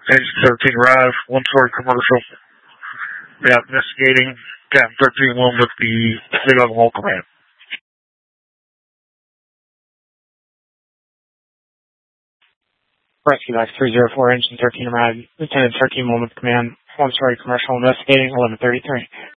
Engine 13 arrive, one-story commercial. Yeah, investigating. Captain 13-1 with the Big on the Wall Command. Rescue Life 304, Engine 13 arrived. Lieutenant 13-1 with command. One-story commercial investigating, 1133.